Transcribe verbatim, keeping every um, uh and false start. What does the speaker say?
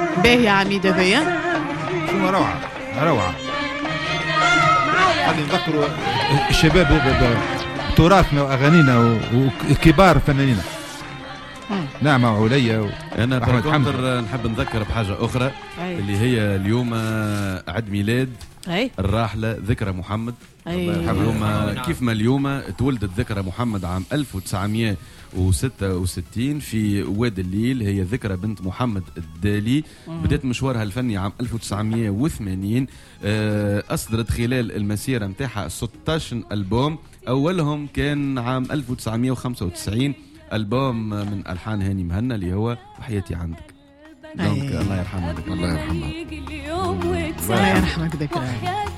باهي يا عميد هذايا شنو روعة روعة. خلي نذكروا الشباب بتراثنا واغانينا وكبار فنانينا. نعمة وعليا و... انا بكونتر نحب نذكر بحاجة اخرى أي. اللي هي اليوم عيد ميلاد أي. الراحلة ذكرى محمد. اليوم كيف ما اليوم تولدت ذكرى محمد عام ألف وتسعمائة وستة وستين في وادي الليل. هي ذكرى بنت محمد الدالي. بدأت مشوارها الفني عام ألف وتسعمائة وثمانين. أصدرت خلال المسيرة متاعها ستة عشر ألبوم. أولهم كان عام ألف وتسعمائة وخمسة وتسعين ألبوم من ألحان هاني مهنا اللي هو وحياتي عندك. دونك الله يرحمها. الله يرحمها. الله يرحمك ذكرى.